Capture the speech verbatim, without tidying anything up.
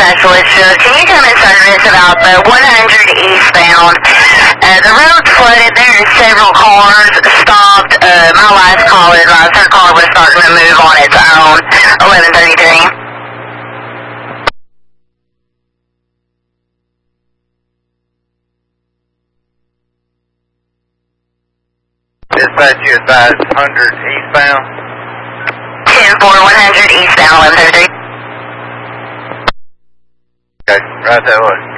specialist. Uh, can you come in service about the one hundred eastbound? Uh, the road's flooded. There are several cars stopped. Uh, my last call advised her car was starting to move on its own. eleven thirty-three. Dispatch, you advised one hundred eastbound. ten four, one hundred eastbound, eleven thirty-three. Okay, right that way.